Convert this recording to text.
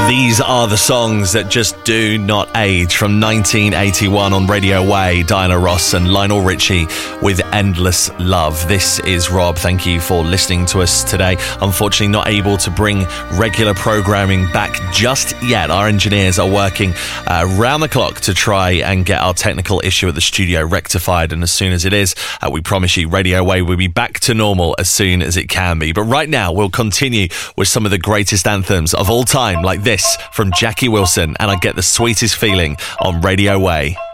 These are the songs that just do not age. From 1981 on Radio Way, Diana Ross and Lionel Richie with Endless Love. This is Rob. Thank you for listening to us today. Unfortunately, not able to bring regular programming back just yet. Our engineers are working round the clock to try and get our technical issue at the studio rectified. And as soon as it is, we promise you Radio Way will be back to normal as soon as it can be. But right now, we'll continue with some of the greatest anthems of all time, like this from Jackie Wilson and I Get the Sweetest Feeling on Radio Way.